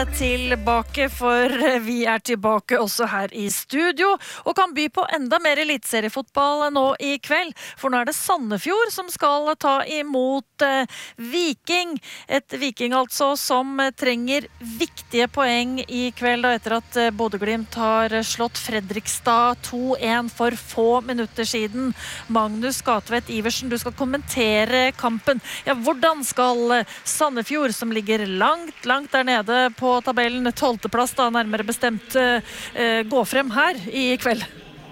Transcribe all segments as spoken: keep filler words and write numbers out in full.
Tilbake, for vi er tilbake også her i studio og kan by på enda mer elitseriefotball nå i kveld, for nå er det Sandefjord som skal ta imot eh, Viking, et Viking altså som trenger viktige poeng i kveld da, etter at eh, Bodø/Glimt har slått Fredrikstad to en for få minutter siden. Magnus Gatvedt Iversen, du skal kommentere kampen. Ja, hvordan skal eh, Sandefjord, som ligger langt, langt der nede på tabellen tolvte plass da, nærmere bestemt uh, gå frem her i kveld?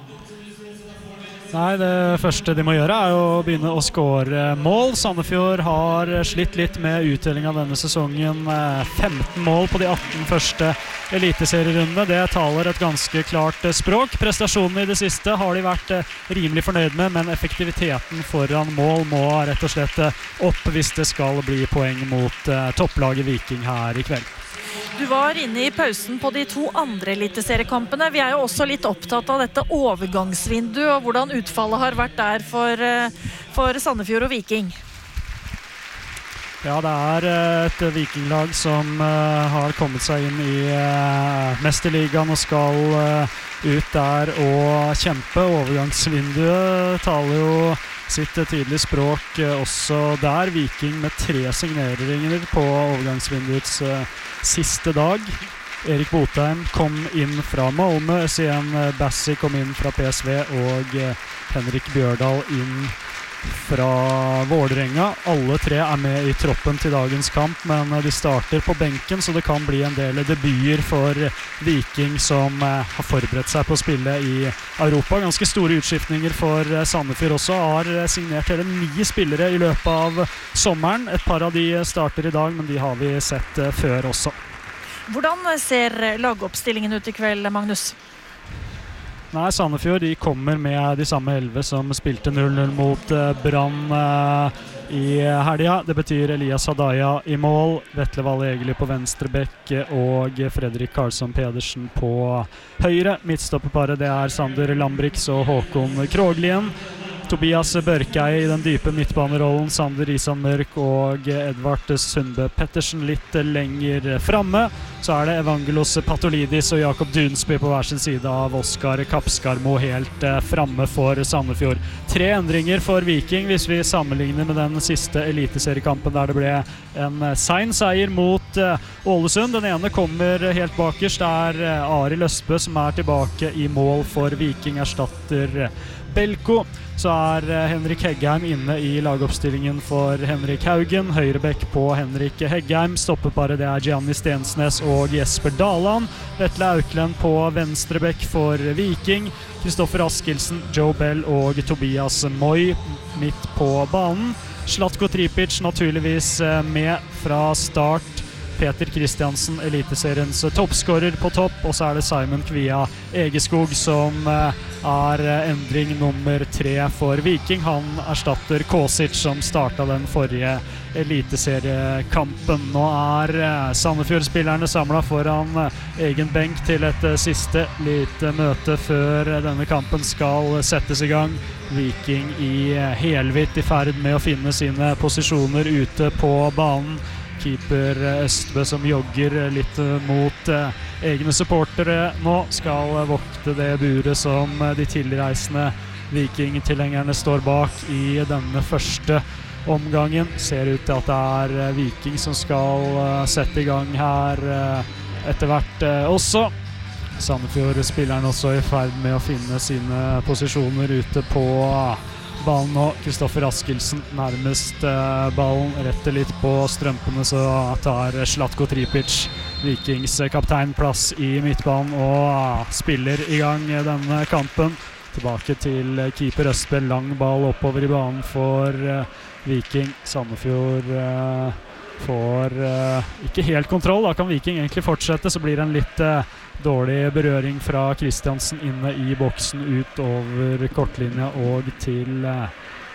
Nei, det første de må gjøre er jo å begynne å skåre mål. Sandefjord har slitt litt med utdeling av denne sesongen. femten mål på de atten første eliteserierundene. Det taler et ganske klart språk. Prestasjonene i det siste har de vært rimelig fornøyd med, men effektiviteten foran mål må rett og slett opp hvis det skal bli poeng mot topplaget Viking her i kveld. Du var inne i pausen på de to andre eliteseriekampene. Vi er jo også litt opptatt av dette overgangsvinduet og hvordan utfallet har vært der for, for Sandefjord og Viking. Ja, det er et Vikinglag som uh, har kommet seg inn i uh, Mesterligaen og skal uh, ut der og kjempe. Overgangsvinduet taler jo sitt tydelige språk uh, også der. Viking med tre signeringer på overgangsvinduets uh, siste dag. Erik Botheim kom inn fra Malmö, Sian Bassi kom inn fra P S V og uh, Henrik Bjørdal inn fra Vålerenga. Alle tre er med i troppen til dagens kamp, men de starter på benken, så det kan bli en del debuter for Viking som har forberedt seg på å spille i Europa. Ganske store utskiftninger for Sandefjord også. Har signert hele ni spillere i løpet av sommeren. Et par av de starter i dag, men de har vi sett før også. Hvordan ser lagoppstillingen ut i kveld, Magnus? Nei, Sandefjord de kommer med de samme elleve som spilte null null mot uh, Brann uh, i helga. Det betyr Elias Hadaya i mål, Vetle Valle Egeli på venstre bekk og Fredrik Karlsson Pedersen på høyre. Midtstopperparet det er Sander Lambrix og Håkon Kroglien. Tobias Børkei i den dype midtbanerollen, Sander Isan Mørk og Edvard Sundbø Pettersen litt lenger fremme. Så er det Evangelos Patolidis og Jakob Dunsby på hver sin side av Oskar Kapskarmo helt eh, fremme for Sandefjord. Tre endringer for Viking hvis vi sammenligner med den siste eliteseriekampen der det ble en sein seier mot eh, Ålesund. Den ene kommer helt bakerst, det er eh, Arild Østbø som er tilbake i mål for Viking, erstatter eh, Belko. Så er Henrik Heggheim inne i lagoppstillingen for Henrik Haugen. Høyrebekk på Henrik Heggheim. Stoppeparet det er Gianni Stensnes og Jesper Daland. Vetle Auklend på venstrebekk for Viking. Kristoffer Askildsen, Joe Bell og Tobias Moy midt på banen. Zlatko Tripic naturligvis med fra start. Peter Kristiansen, eliteseriens toppskårer på topp, og så er det Simon Kvia Egeskog som er endring nummer tre for Viking. Han erstatter Kosic som startet den forrige eliteseriekampen. Nå er Sandefjord-spillerne samlet foran egen benk til et siste lite møte før denne kampen skal settes i gang. Viking i helhvitt i ferd med å finne sine posisjoner ute på banen. Keeper Østbø som jogger litt mot eh, egne supportere nå, skal vokte det buret som de tilreisende Viking-tilhengerne står bak i denne første omgangen. Ser ut til at det er Viking som skal eh, sette i gang her eh, etter hvert eh, også. Sandefjord-spilleren også i ferd med å finne sine posisjoner ute på ballen nå. Kristoffer Askildsen nærmest uh, ballen, retter litt på strømpene, så tar Zlatko Tripic Vikings kapteinplass i midtbanen og uh, spiller i gang denne kampen. Tilbake til keeper Østbø, lang ball oppover i banen for uh, Viking. Sandefjord uh, får uh, ikke helt kontroll, da kan Viking egentlig fortsette, så blir det en litt uh, dårlig berøring fra Kristiansen inne i boksen ut over kortlinja og til uh,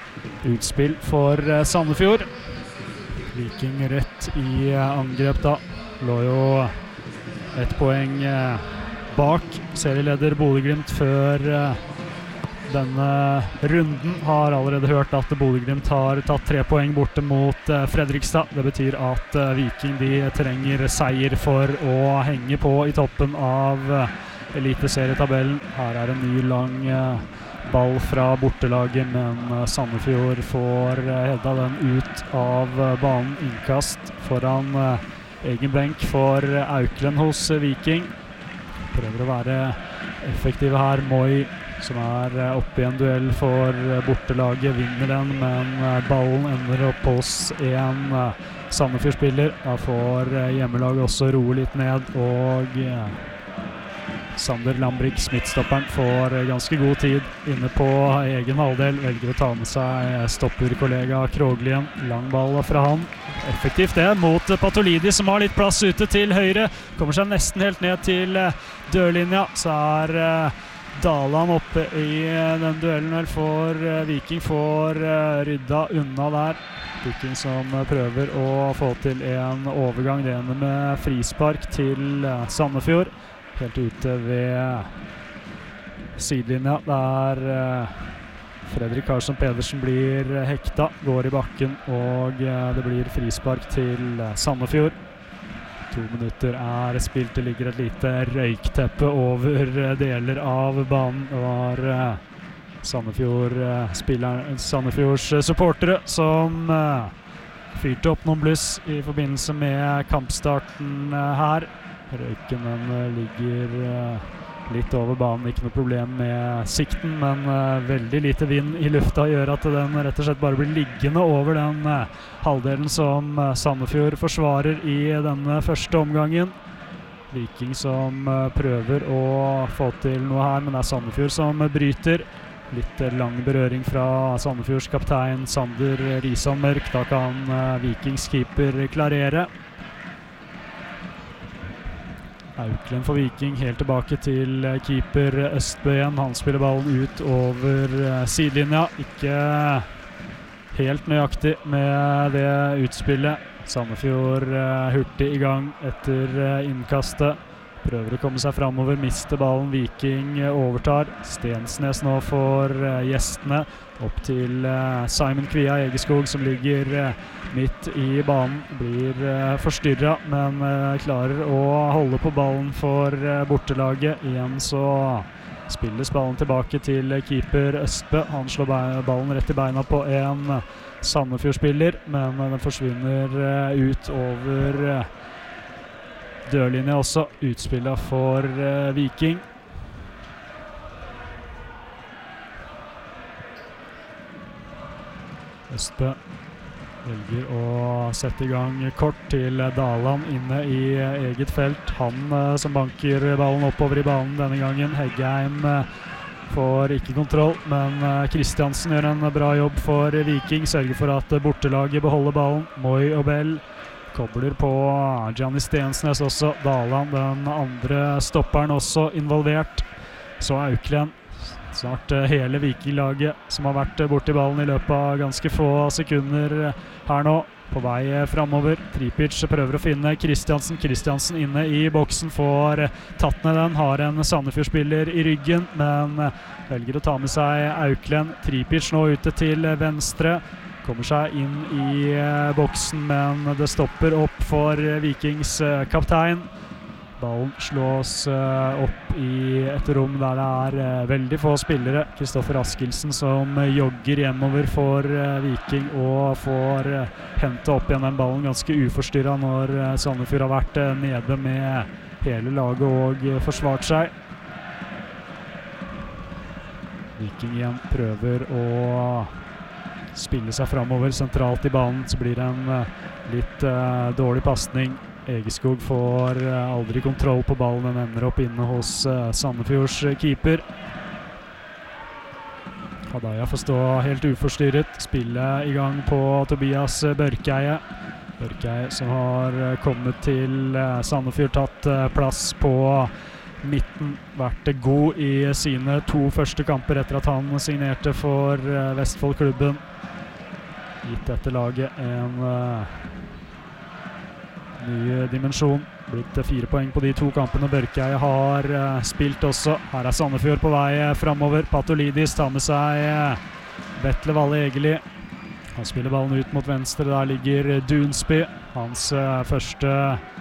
utspill for uh, Sandefjord. Viking rett i uh, angrep da. Lå jo et poeng uh, bak serieleder Bodø/Glimt før uh, denne runden. Har allerede hørt at Bodø-Glimt har tatt tre poeng borte mot uh, Fredrikstad. Det betyr at uh, Viking de trenger seier for å henge på i toppen av uh, eliteserietabellen. Her er en ny lang uh, ball fra bortelaget, men uh, Sandefjord får uh, hedda den ut av uh, banen. Innkast foran uh, egen benk for uh, Auklend hos uh, Viking. Prøver å være effektive her. Moi, som er uh, oppe i en duell for uh, bortelaget, vinner den, men uh, ballen ender opp hos en uh, Sandefjord-spiller. Da får uh, hjemmelaget også roe litt ned, og uh, Sander Lambrik, midtstopperen, får uh, ganske god tid inne på egen halvdel. Velger å ta med seg uh, stopperkollega Kroglien. Lang ball fra han. Effektivt det, mot uh, Patolidi, som har litt plass ute til høyre. Kommer seg nesten helt ned til uh, dørlinja. Så er uh, Daland oppe i uh, den duellen vel for uh, Viking. Får uh, rydda unna der. Viking som uh, prøver å få til en overgang. Det ender med frispark til uh, Sandefjord. Helt ute ved sidelinja, der uh, Fredrik Karlsson Pedersen blir uh, hekta, går i bakken, og uh, det blir frispark til uh, Sandefjord. To minutter er spilt, det ligger et lite røykteppe over uh, deler av banen. Det var uh, Sandefjord, uh, spilleren, Sandefjords uh, supportere som uh, fyrte opp noen bluss i forbindelse med kampstarten uh, her. Røyken den uh, ligger uh, litt over banen, ikke noe problem med sikten, men uh, veldig lite vind i lufta gjør at den rett og slett bare blir liggende over den uh, halvdelen som uh, Sandefjord forsvarer i denne første omgangen. Viking som uh, prøver å få til noe her, men det er Sandefjord som uh, bryter. Litt uh, lang berøring fra Sandefjords kaptein Sander Risan Mørk. Da kan uh, Vikings keeper klarere. Auklend for Viking, helt tilbake til keeper Østbø igjen. Han spiller ballen ut over uh, sidelinja. Ikke helt nøyaktig med det utspillet. Sandefjord uh, hurtig i gang etter uh, innkastet. Prøver å komme seg fremover, mister ballen. Viking uh, overtar. Stensnes nå for uh, gjestene. Opp til uh, Simon Kvia Egeskog, som ligger uh, midt i banen. Blir uh, forstyrret, men uh, klarer å holde på ballen for uh, bortelaget. Igjen så spilles ballen tilbake til uh, keeper Østbø. Han slår ballen rett i beina på en uh, Sandefjord-spiller, men uh, den forsvinner uh, ut over uh, dørlinja også. Utspillet for uh, Viking. Østbø velger å sette i gang kort til Daland inne i eget felt. Han uh, som banker ballen oppover i banen denne gangen. Heggheim uh, får ikke kontroll, men uh, Kristiansen gjør en bra jobb for Viking. Sørger for at uh, bortelaget beholder ballen. Moi og Bell kobler på Gianni Stensnes også. Daland, den andre stopperen, også involvert. Så Auklend. Snart uh, hele Viking-laget som har vært uh, borte i ballen i løpet av ganske få sekunder uh, her nå. På vei uh, fremover. Tripic prøver å finne Kristiansen. Kristiansen inne i boksen, får uh, tatt ned den. Har en Sandefjord-spiller i ryggen, men uh, velger å ta med seg Auklend. Tripic nå ute til uh, venstre. Kommer seg inn i uh, boksen, men det stopper opp for uh, Vikings uh, kaptein. Ballen slås uh, opp i et rom der det er uh, veldig få spillere. Kristoffer Askildsen som uh, jogger hjemover for uh, Viking og får uh, hente opp igjen den ballen ganske uforstyrret når uh, Sandefjord har vært uh, nede med hele laget og uh, forsvart seg. Viking igjen prøver å spille seg fremover sentralt i banen, så blir det en uh, litt uh, dårlig pasning. Egeskog får uh, aldri kontroll på ballen, den ender opp inne hos uh, Sandefjords uh, keeper. Hadaya får stå helt uforstyrret, spille i gang på Tobias uh, Børkeie. Børkeie som har uh, kommet til uh, Sandefjord, tatt uh, plass på midten, vært uh, god i sine to første kamper etter at han signerte for uh, Vestfoldklubben. Gitt dette laget en uh, ny dimensjon Blitt fire poeng på de to kampene Børkeie har spilt også. Her er Sandefjord på vei fremover. Patolidis tar med seg Vetle Valle Egeli. Han spiller ballen ut mot venstre. Der ligger Dunsby. Hans første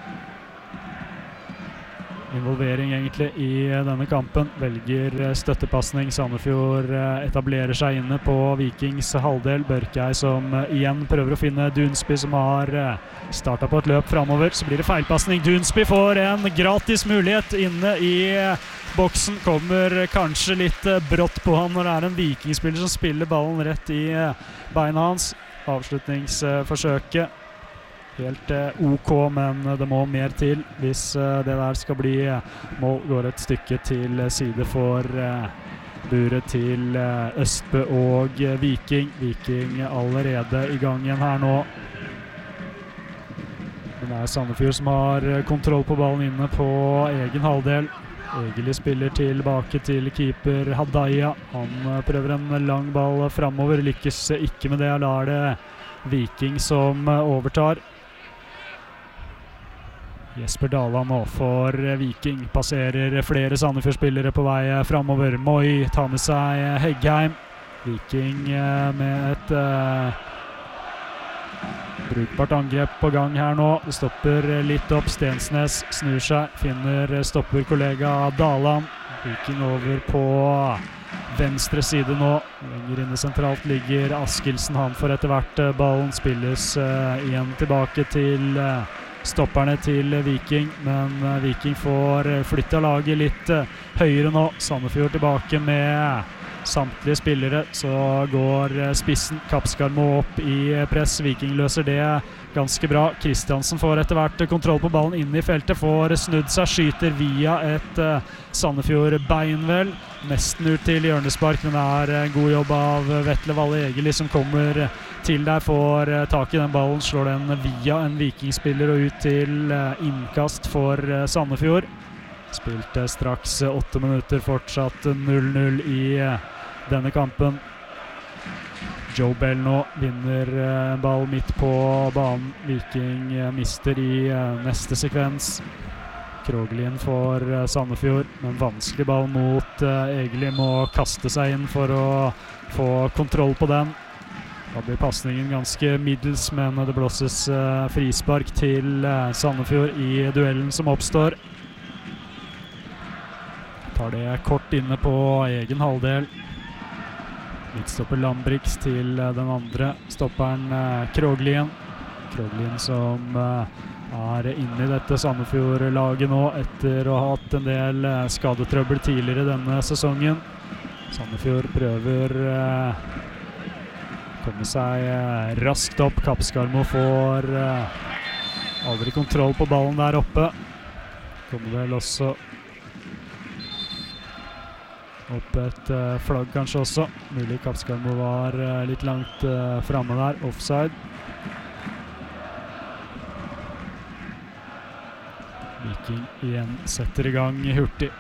involvering egentlig i denne kampen. Velger støttepasning. Sandefjord etablerer seg inne på Vikings halvdel. Børkeie som igjen prøver å finne Dunsby, som har startet på et løp fremover. Så blir det feilpassning. Dunsby får en gratis mulighet inne i boksen. Kommer kanskje litt brått på han når det er en Vikingspiller som spiller ballen rett i beina hans. Avslutningsforsøket helt eh, ok, men det må mer til hvis eh, det der skal bli mål. Går et stykke til side for eh, buret til eh, Østbø og eh, Viking. Viking allerede i gang igjen her nå. Men det er Sandefjord som har kontroll på ballen inne på egen halvdel. Egeli spiller tilbake til keeper Hadaya. Han eh, prøver en lang ball fremover, lykkes ikke med det. Da er det Viking som eh, overtar. Jesper Dala nå for Viking. Passerer flere Sandefjord-spillere på vei fremover. Moi tar med seg Heggheim. Viking med et uh, brukbart angrep på gang her nå. Det stopper litt opp. Stensnes snur seg, finner stopperkollega Daland. Viking over på venstre side nå. Lenger inne sentralt ligger Askildsen. Han får etter hvert ballen. Spilles uh, igjen tilbake til uh, stopperne til Viking, men Viking får flytta laget litt høyere nå. Sandefjord tilbake med samtlige spillere, så går spissen Kapskarmo opp i press. Viking løser det ganske bra. Kristiansen får etter hvert kontroll på ballen inn i feltet, får snudd seg, skyter via et Sandefjord beinvel. Nesten ut til hjørnespark, men det er en god jobb av Vetle Valle Egeli som kommer til der, får tak i den ballen, slår den via en Vikingspiller og ut til innkast for Sandefjord. Spilte straks åtte minutter, fortsatt null null i denne kampen. Joe Bell nå vinner en ball midt på banen. Viking mister i neste sekvens. Kroglien for Sandefjord, men vanskelig ball mot Egeli. Må kaste seg inn for å få kontroll på den. Da blir passningen ganske middels, men det blåses frispark til Sandefjord i duellen som oppstår. Tar det kort inne på egen halvdel. Midtstopper Lambrix til den andre stopperen Kroglien. Kroglien som er inne i dette Sandefjord-laget nå etter å ha hatt en del skadetrøbbel tidligere denne sesongen. Sandefjord prøver eh, komme seg raskt opp. Kapskarmo får eh, aldri kontroll på ballen der oppe. Kommer vel også opp et uh, flagg kanskje også. Mulig Kapskarmo var uh, litt langt uh, fremme der. Offside. Viking igjen setter i gang hurtig.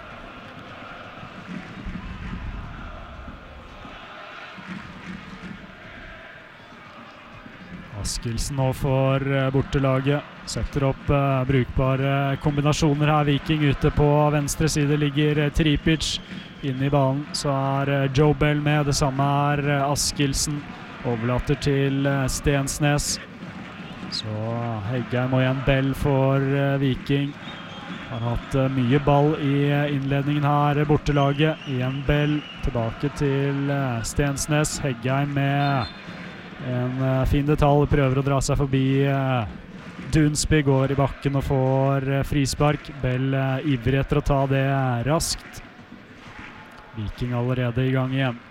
Askildsen nå for uh, bortelaget. Setter opp uh, brukbare kombinasjoner her. Viking ute på venstre side ligger uh, Tripic. Inne i banen så er uh, Joe Bell med. Det samme er uh, Askildsen. Overlater til uh, Stensnes. Så Heggheim og igjen Bell for uh, Viking. Har hatt uh, mye ball i uh, innledningen her, bortelaget. Igjen Bell. Tilbake til uh, Stensnes. Heggheim med en uh, fin detalj. Prøver å dra seg forbi uh, Dunsby. Går i bakken og får uh, frispark. Bell uh, ivrig etter å ta det uh, raskt. Viking allerede i gang igjen.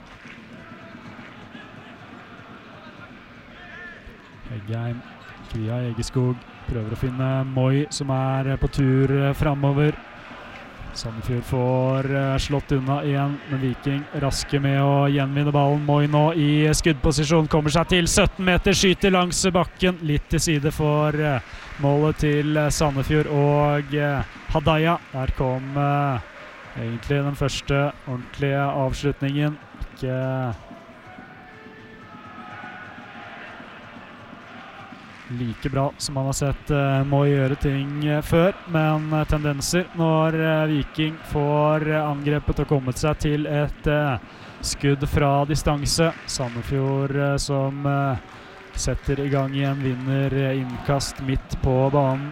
Heggheim, Kvia Egeskog prøver å finne Moi som er på tur fremover. Sandefjord får slått unna igjen, men Viking raske med å gjenvinne ballen. Moi nå i skuddposisjon, kommer seg til sytten meter, skyter langs bakken. Litt til side for målet til Sandefjord og Hadaya. Der kom egentlig den første ordentlige avslutningen. Ikke like bra som man har sett uh, må gjøre ting uh, før, men uh, tendenser når uh, Viking får uh, angrepet og kommet seg til et uh, skudd fra distanse. Sandefjord uh, som uh, setter i gang igjen, vinner uh, innkast midt på banen.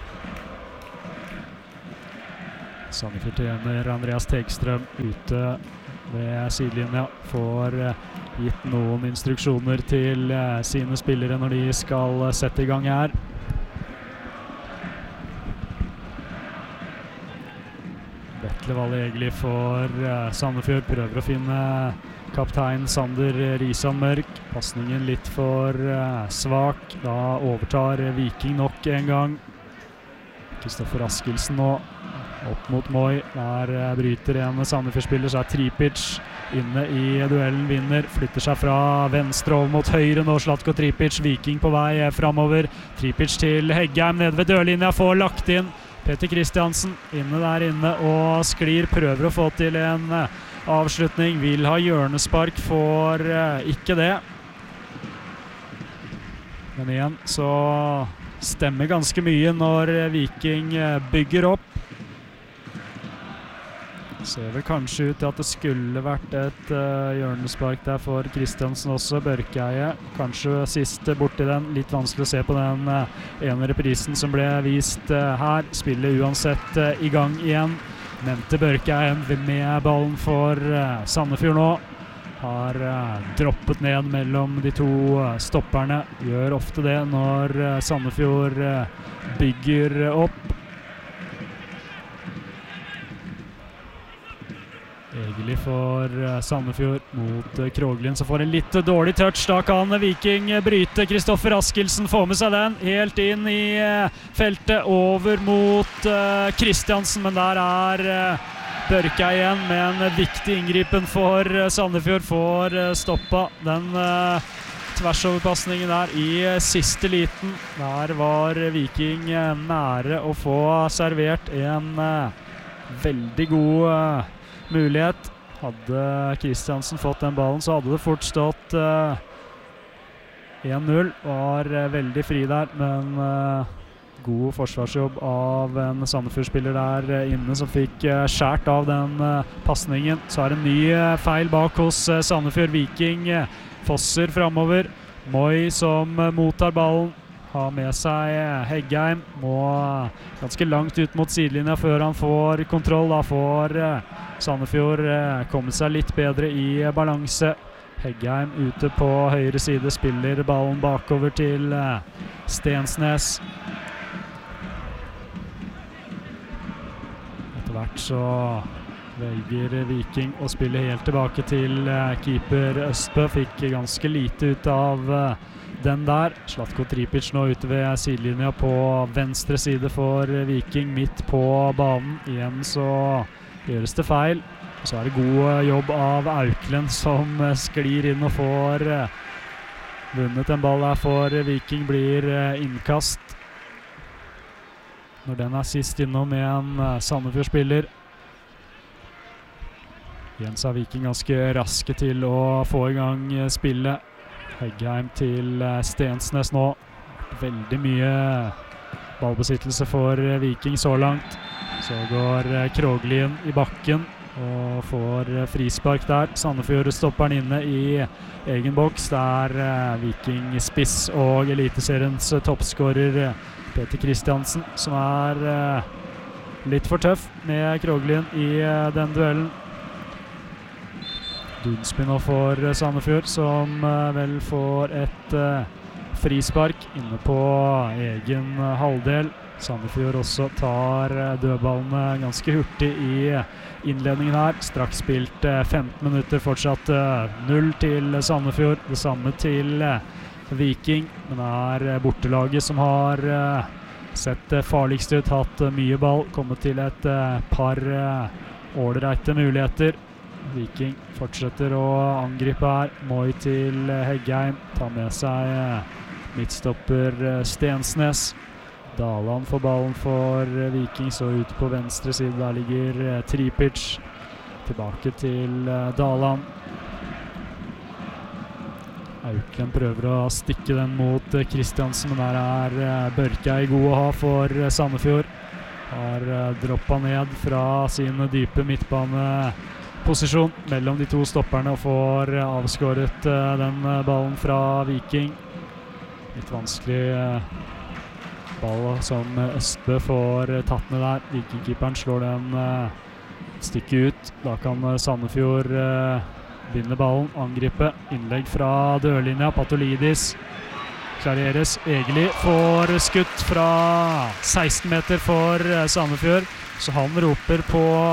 Sandefjord trener Andreas Tegstrøm ute ved sidelinja, får uh, gitt noen instruksjoner til uh, sine spillere når de skal uh, sette i gang her. Vetle Valle Egeli for uh, Sandefjord, prøver å finne kaptein Sander Risan Mørk. Passningen litt for uh, svak, da overtar Viking nok en gang. Kristoffer Askildsen nå opp mot Moi, der uh, bryter en Sandefjord-spiller, så er Tripic inne i duellen, vinner, flytter seg fra venstre over mot høyre nå, Zlatko Tripic, Viking på vei eh, fremover. Tripic til Heggheim nede ved dørlinja, får lagt inn Peter Kristiansen inne der inne og sklir, prøver å få til en eh, avslutning, vil ha hjørnespark, får eh, ikke det. Men igjen så stemmer ganske mye når Viking eh, bygger opp. Ser vel kanskje ut til at det skulle vært et uh, hjørnespark der for Kristiansen også, Børkeie. Kanskje sist borti den, litt vanskelig å se på den uh, ene reprisen som ble vist uh, her. Spiller uansett uh, i gang igjen. Nevnte Børkeie med ballen for uh, Sandefjord nå. Har uh, droppet ned mellom de to uh, stopperne. Gjør ofte det når uh, Sandefjord uh, bygger opp. Egeli for uh, Sandefjord mot uh, Kroglien, som får en litt uh, dårlig touch. Da kan uh, Viking uh, bryte. Kristoffer Askildsen får med seg den helt inn i uh, feltet, over mot uh, Kristiansen, men der er uh, Børkeie igjen med en uh, viktig inngripen for uh, Sandefjord. Får uh, stoppa den uh, tversoverpassningen der i uh, siste liten. Der var uh, Viking uh, nære å få servert en uh, veldig god uh, mulighet. Hadde Kristiansen fått den ballen, så hadde det fort stått uh, en null. Var uh, veldig fri der, men uh, god forsvarsjobb av en Sandefjord-spiller der uh, inne, som fikk uh, skjært av den uh, passningen. Så er det en ny uh, feil bak hos uh, Sandefjord. Viking uh, fosser fremover. Moi som uh, mottar ballen, har med seg uh, Heggheim. Må uh, ganske langt ut mot sidelinja før han får kontroll. Da får uh, Sandefjord eh, kommer seg litt bedre i eh, balanse. Heggheim ute på høyre side, spiller ballen bakover til eh, Stensnes. Etter hvert så velger Viking å spille helt tilbake til eh, keeper Østbø. Fikk ganske lite ut av eh, den der. Zlatko Tripic nå ute ved sidelinja på venstre side for eh, Viking, midt på banen. Igjen så gjøres det feil. Så er det god jobb av Auklend, som sklir inn og får uh, vunnet en ball der for Viking. Blir uh, innkast. Når den er sist innom med en uh, Sandefjord-spiller. Igjen så er Viking ganske raske til å få i gang uh, spillet. Heggheim til uh, Stensnes nå. Veldig mye ballbesittelse for uh, Viking så langt. Så går uh, Kroglien i bakken og får uh, frispark der. Sandefjord stopper den inne i egen boks. Der uh, Viking spiss og eliteseriens uh, toppskårer uh, Peter Kristiansen, som er uh, litt for tøff med Kroglien i uh, den duellen. Dunsby nå for uh, Sandefjord, som uh, vel får et uh, frispark inne på egen uh, halvdel. Sandefjord også tar dødballene ganske hurtig i innledningen her. Straks spilt femten minutter, fortsatt null til Sandefjord. Det samme til Viking, men det er bortelaget som har sett farligst ut, hatt mye ball, kommet til et par ålreite muligheter. Viking fortsetter å angripe her. Moi til Heggheim, tar med seg midtstopper Stensnes. Daland får ballen for Viking, så ute på venstre side, der ligger uh, Tripic. Tilbake til uh, Daland. Auken prøver å stikke den mot Kristiansen, men der er Børkei god å ha for Sandefjord. Har droppet ned fra sin dype midtbaneposisjon mellom de to stopperne og får avskåret den ballen fra Viking. Litt vanskelig ball som Østbø får tatt ned der. Vikingkeeperen slår den stykke ut. Da kan Sandefjord vinne ballen, angripe, innlegg fra dørlinja, Patolidis klareres, Egeli får skutt fra seksten meter for Sandefjord, så han roper på